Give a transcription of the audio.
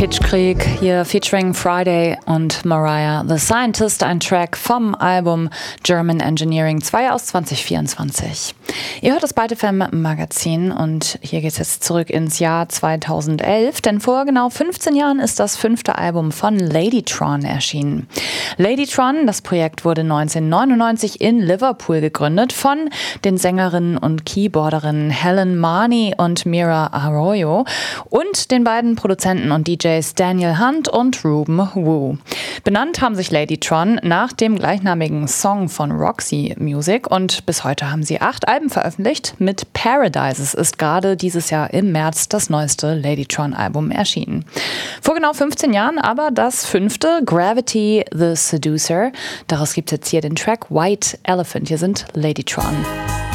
Kitschkrieg hier featuring Friday und Mariah the Scientist, ein Track vom Album German Engineering 2 aus 2024. Ihr hört das Byte FM Magazin und hier geht es jetzt zurück ins Jahr 2011, denn vor genau 15 Jahren ist das 5. Album von Ladytron erschienen. Ladytron, das Projekt wurde 1999 in Liverpool gegründet von den Sängerinnen und Keyboarderinnen Helen Marnie und Mira Arroyo und den beiden Produzenten und DJs Daniel Hunt und Ruben Wu. Benannt haben sich Ladytron nach dem gleichnamigen Song von Roxy Music und bis heute haben sie 8 Alben veröffentlicht. Mit Paradises ist gerade dieses Jahr im März das neueste Ladytron-Album erschienen. Vor genau 15 Jahren aber das 5. Gravity the Seducer. Daraus gibt es jetzt hier den Track White Elephant. Hier sind Ladytron.